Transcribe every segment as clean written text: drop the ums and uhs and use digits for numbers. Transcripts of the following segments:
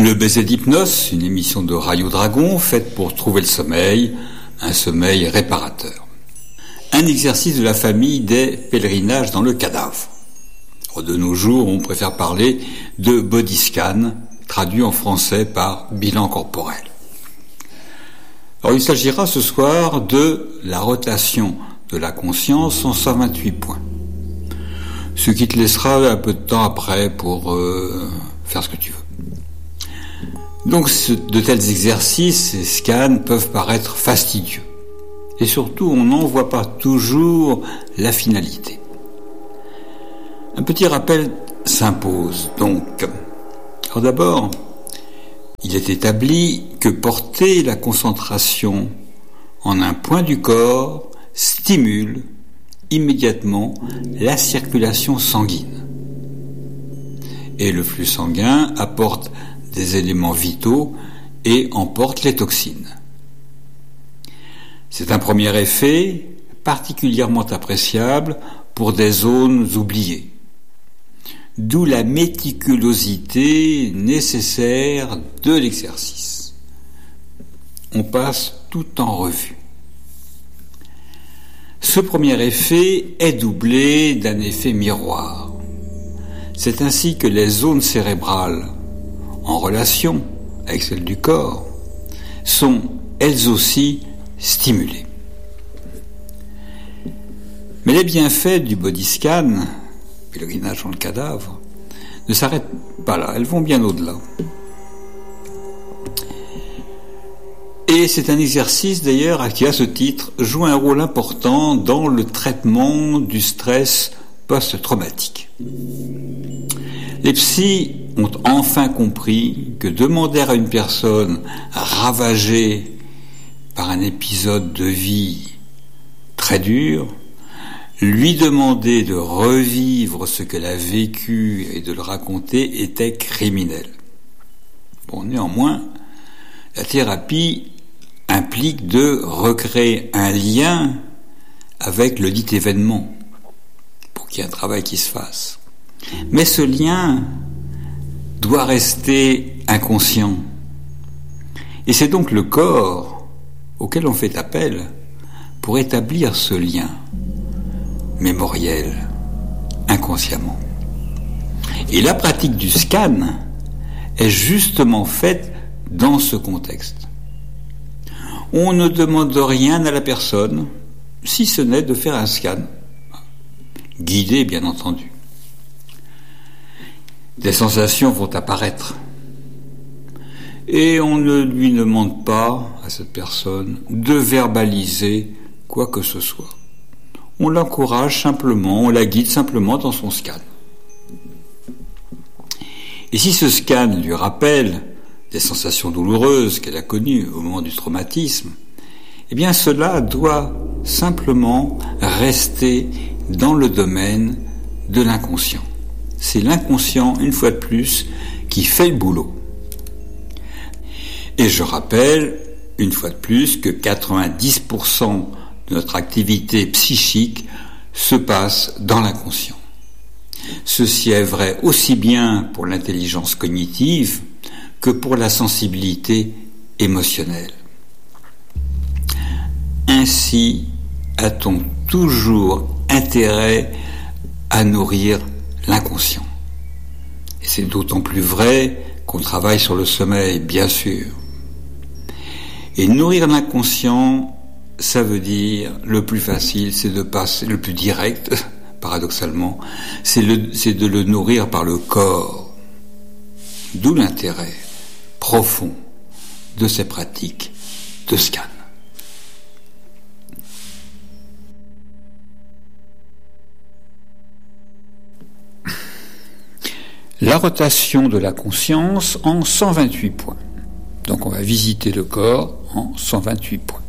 Le baiser d'hypnose, une émission de Radio Dragon faite pour trouver le sommeil, un sommeil réparateur. Un exercice de la famille des pèlerinages dans le cadavre. De nos jours, on préfère parler de body scan, traduit en français par bilan corporel. Alors, il s'agira ce soir de la rotation de la conscience en 128 points. Ce qui te laissera un peu de temps après pour faire ce que tu veux. Donc, de tels exercices et scans peuvent paraître fastidieux. Et surtout, on n'en voit pas toujours la finalité. Un petit rappel s'impose, donc. Alors d'abord, il est établi que porter la concentration en un point du corps stimule immédiatement la circulation sanguine. Et le flux sanguin apporte des éléments vitaux et emporte les toxines. C'est un premier effet particulièrement appréciable pour des zones oubliées. D'où la méticulosité nécessaire de l'exercice. On passe tout en revue. Ce premier effet est doublé d'un effet miroir. C'est ainsi que les zones cérébrales, en relation avec celles du corps, sont elles aussi stimulées. Mais les bienfaits du body scan, pèlerinage dans le cadavre, ne s'arrêtent pas là, elles vont bien au-delà. Et c'est un exercice d'ailleurs qui, à ce titre, joue un rôle important dans le traitement du stress post-traumatique. Les psys ont enfin compris que demander à une personne ravagée par un épisode de vie très dur, lui demander de revivre ce qu'elle a vécu et de le raconter était criminel. Bon, néanmoins, la thérapie implique de recréer un lien avec le dit événement pour qu'il y ait un travail qui se fasse. Mais ce lien doit rester inconscient. Et c'est donc le corps auquel on fait appel pour établir ce lien mémoriel, inconsciemment. Et la pratique du scan est justement faite dans ce contexte. On ne demande rien à la personne, si ce n'est de faire un scan, guidé bien entendu. Des sensations vont apparaître. Et on ne lui demande pas à cette personne de verbaliser quoi que ce soit. On l'encourage simplement, on la guide simplement dans son scan. Et si ce scan lui rappelle des sensations douloureuses qu'elle a connues au moment du traumatisme, eh bien cela doit simplement rester dans le domaine de l'inconscient. C'est l'inconscient, une fois de plus, qui fait le boulot. Et je rappelle, une fois de plus, que 90% de notre activité psychique se passe dans l'inconscient. Ceci est vrai aussi bien pour l'intelligence cognitive que pour la sensibilité émotionnelle. Ainsi a-t-on toujours intérêt à nourrir l'inconscient. Et c'est d'autant plus vrai qu'on travaille sur le sommeil, bien sûr. Et nourrir l'inconscient, ça veut dire, le plus facile, c'est de passer, le plus direct, paradoxalement, c'est de le nourrir par le corps. D'où l'intérêt profond de ces pratiques de scan. La rotation de la conscience en 128 points. Donc on va visiter le corps en 128 points.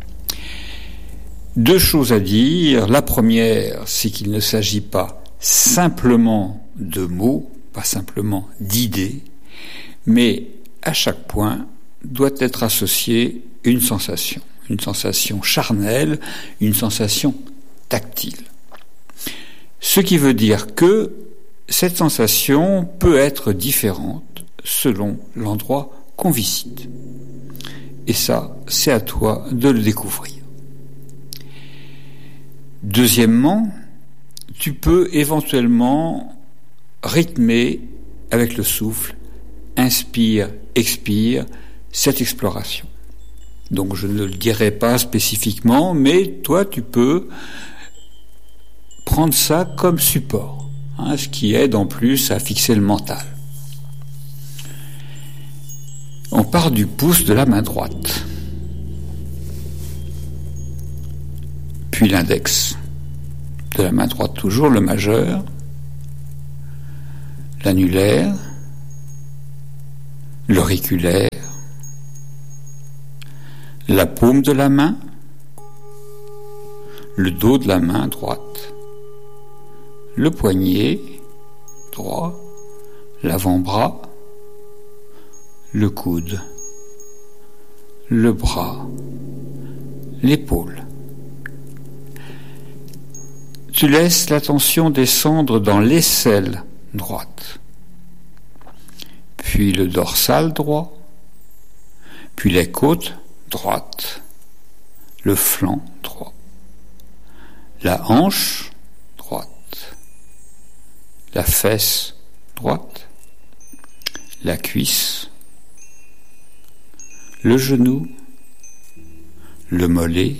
Deux choses à dire. La première, c'est qu'il ne s'agit pas simplement de mots, pas simplement d'idées, mais à chaque point doit être associée une sensation charnelle, une sensation tactile. Ce qui veut dire que cette sensation peut être différente selon l'endroit qu'on visite. Et ça, c'est à toi de le découvrir. Deuxièmement, tu peux éventuellement rythmer avec le souffle, inspire, expire, cette exploration. Donc je ne le dirai pas spécifiquement, mais toi tu peux prendre ça comme support, ce qui aide en plus à fixer le mental. On part du pouce de la main droite, puis l'index de la main droite toujours, le majeur, l'annulaire, l'auriculaire, la paume de la main, le dos de la main droite, le poignet droit, l'avant-bras, le coude, le bras, l'épaule. Tu laisses l'attention descendre dans l'aisselle droite, puis le dorsal droit, puis les côtes droites, le flanc droit, la hanche droite, la fesse droite, la cuisse, le genou, le mollet,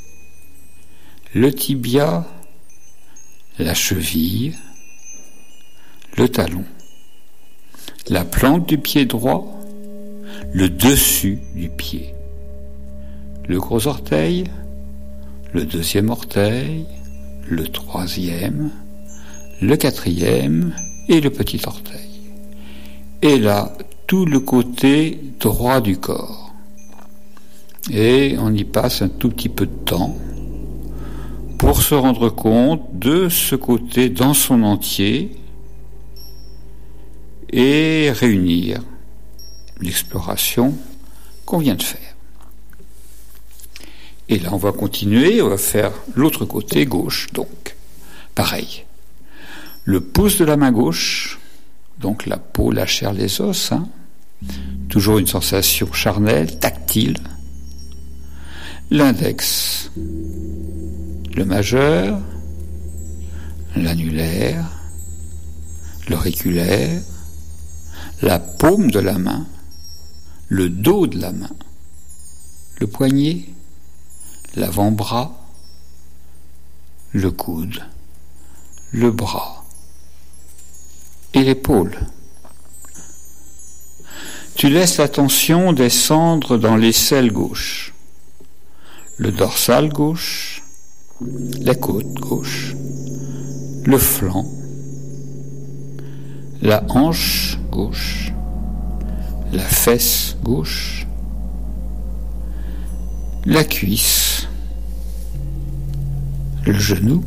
le tibia, la cheville, le talon, la plante du pied droit, le dessus du pied, le gros orteil, le deuxième orteil, le troisième, le quatrième et le petit orteil. Et là, tout le côté droit du corps. Et on y passe un tout petit peu de temps pour se rendre compte de ce côté dans son entier et réunir l'exploration qu'on vient de faire. Et là, on va continuer, on va faire l'autre côté gauche, donc pareil. Le pouce de la main gauche, donc la peau, la chair, les os, toujours une sensation charnelle, tactile. L'index, le majeur, l'annulaire, l'auriculaire, la paume de la main, le dos de la main, le poignet, l'avant-bras, le coude, le bras et l'épaule. Tu laisses l'attention descendre dans l'aisselle gauche, le dorsal gauche, la côte gauche, le flanc, la hanche gauche, la fesse gauche, la cuisse, le genou,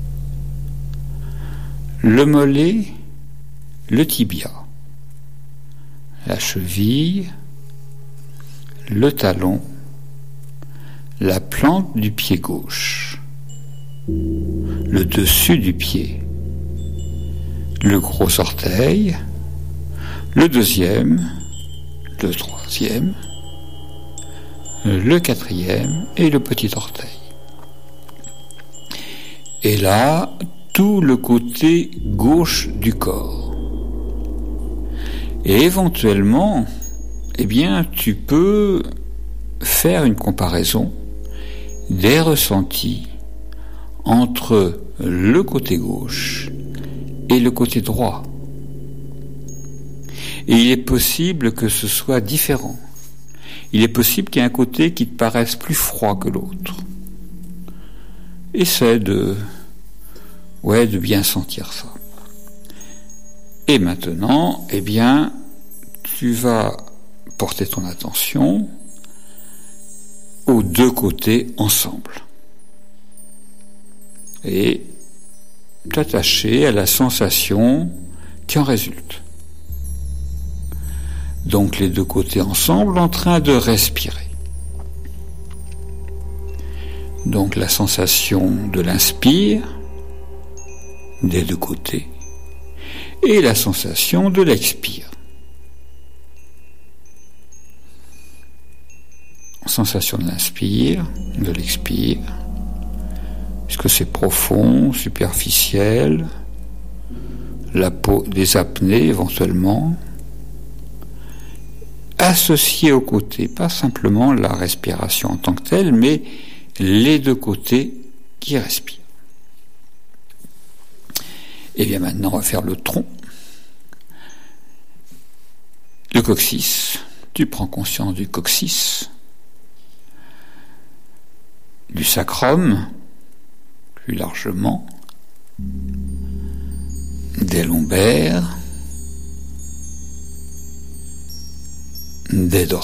le mollet, le tibia, la cheville, le talon, la plante du pied gauche, le dessus du pied, le gros orteil, le deuxième, le troisième, le quatrième et le petit orteil. Et là, tout le côté gauche du corps. Et éventuellement, tu peux faire une comparaison des ressentis entre le côté gauche et le côté droit. Et il est possible que ce soit différent. Il est possible qu'il y ait un côté qui te paraisse plus froid que l'autre. Essaie de bien sentir ça. Et maintenant, tu vas porter ton attention aux deux côtés ensemble. Et t'attacher à la sensation qui en résulte. Donc les deux côtés ensemble en train de respirer. Donc la sensation de l'inspire des deux côtés et la sensation de l'expire sensation de l'inspire, de l'expire. Est-ce que c'est profond, superficiel? La peau, des apnées éventuellement. Associé aux côtés, pas simplement la respiration en tant que telle, mais les deux côtés qui respirent. Et bien maintenant, on va faire le tronc. Le coccyx, tu prends conscience du coccyx, du sacrum, plus largement, des lombaires, des dorsales,